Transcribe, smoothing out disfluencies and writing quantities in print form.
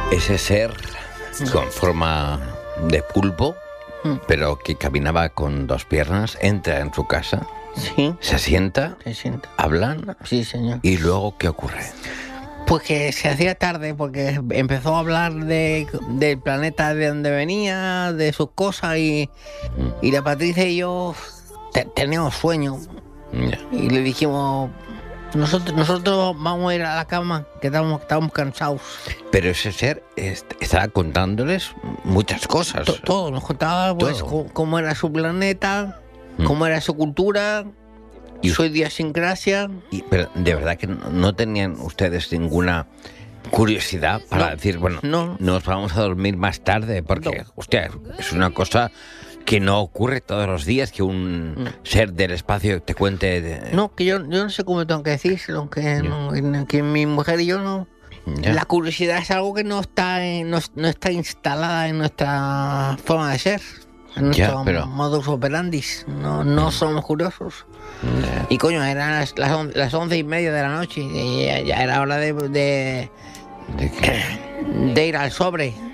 Ese ser con forma de pulpo, pero que caminaba con dos piernas, entra en su casa, Sí, se sienta, hablan, sí, señor. y luego ¿qué ocurre? Pues que se hacía tarde porque empezó a hablar del planeta de donde venía, de sus cosas y la Patricia y yo teníamos sueño Ya. y le dijimos, nosotros vamos a ir a la cama, que estamos cansados. Pero ese ser estaba contándoles muchas cosas. Todo, nos contaba pues Todo. cómo era su planeta, cómo era su cultura, Y- su idiosincrasia. Pero de verdad que no tenían ustedes ninguna curiosidad para No, decir, bueno, no. nos vamos a dormir más tarde, porque, No. hostia, es una cosa que no ocurre todos los días, que un ser del espacio te cuente... No, que yo no sé cómo tengo que decírselo, que mi mujer y yo no... Ya. La curiosidad es algo que no está instalada en nuestra forma de ser, en Ya, nuestro pero- modus operandi. No somos curiosos. Y coño, eran las 11:30 de la noche y ya era hora de ¿De qué? ir al sobre.